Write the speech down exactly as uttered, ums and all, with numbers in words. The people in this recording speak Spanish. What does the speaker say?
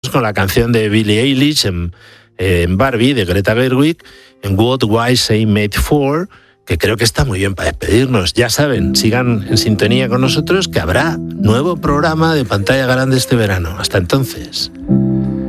con la canción de Billie Eilish en, en Barbie, de Greta Gerwig, en What Was I Made For, que creo que está muy bien para despedirnos. Ya saben, sigan en sintonía con nosotros, que habrá nuevo programa de Pantalla Grande este verano. Hasta entonces.